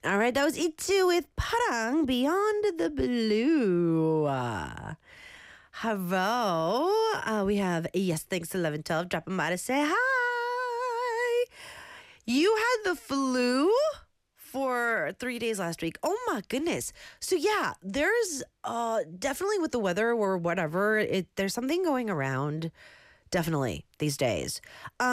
All right, that was Itzu with Parang Beyond the Blue. Hello. We have Yes Thanks 1112 dropping by to say hi. You had the flu for 3 days last week. Oh my goodness. So yeah, there's definitely with the weather or whatever, there's something going around definitely these days.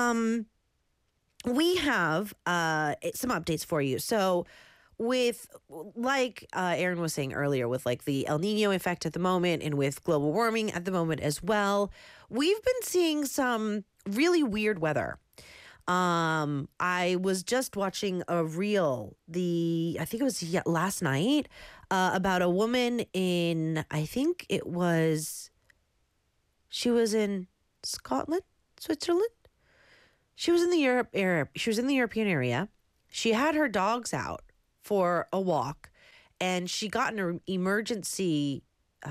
We have some updates for you. So with like Aaron was saying earlier, with like the El Nino effect at the moment and with global warming at the moment as well, we've been seeing some really weird weather. I was just watching a reel, I think it was last night, about a woman she was in Scotland, Switzerland. She was in the European area. She had her dogs out for a walk, and she got an emergency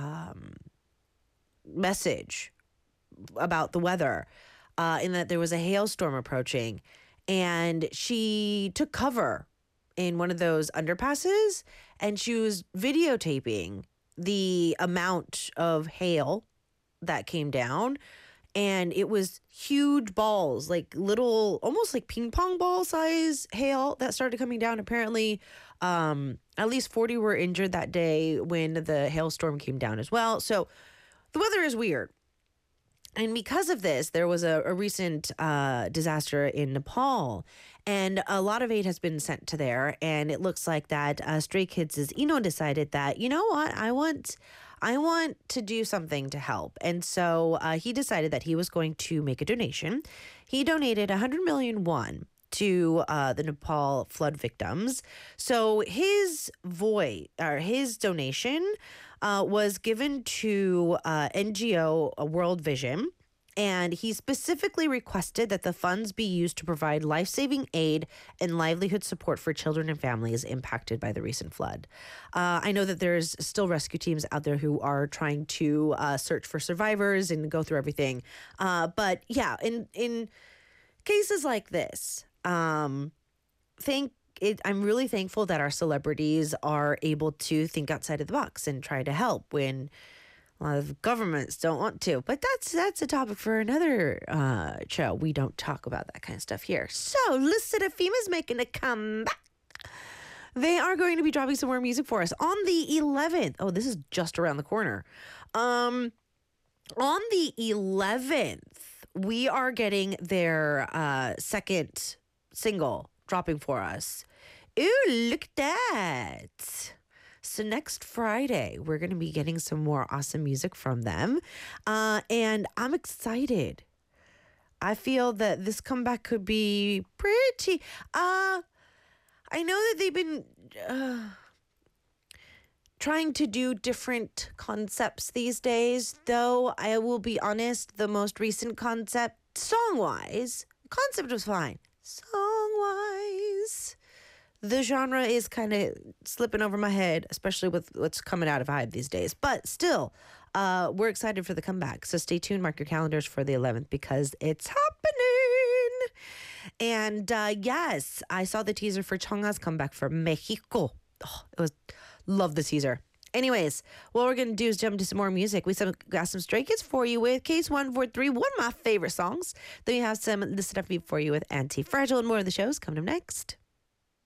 message about the weather, in that there was a hailstorm approaching, and she took cover in one of those underpasses, and she was videotaping the amount of hail that came down. And it was huge balls, like little, almost like ping pong ball size hail that started coming down. Apparently, at least 40 were injured that day when the hailstorm came down as well. So the weather is weird. And because of this, there was a recent disaster in Nepal, and a lot of aid has been sent to there. And it looks like that Stray Kids' Eno decided that, you know what, I want to do something to help. And so he decided that he was going to make a donation. He donated 100 million won to the Nepal flood victims. So his donation was given to NGO World Vision. And he specifically requested that the funds be used to provide life-saving aid and livelihood support for children and families impacted by the recent flood. I know that there's still rescue teams out there who are trying to search for survivors and go through everything. But yeah, in cases like this, I'm really thankful that our celebrities are able to think outside of the box and try to help when a lot of governments don't want to. But that's a topic for another show. We don't talk about that kind of stuff here. So, Lucida Fima's making a comeback. They are going to be dropping some more music for us on the 11th. Oh, this is just around the corner. On the 11th, we are getting their second single dropping for us. Ooh, look at that. So next Friday, we're going to be getting some more awesome music from them. And I'm excited. I feel that this comeback could be pretty... I know that they've been trying to do different concepts these days, though I will be honest, the most recent concept, song-wise, the concept was fine. Song-wise, the genre is kind of slipping over my head, especially with what's coming out of Hive these days. But still, we're excited for the comeback. So stay tuned, mark your calendars for the 11th because it's happening. And yes, I saw the teaser for Chonga's comeback for Mexico. Oh, love the teaser. Anyways, what we're going to do is jump into some more music. We got some Stray Kids for you with Case 143, one of my favorite songs. Then we have some Listen Up for you with Anti-Fragile, and more of the shows coming up next.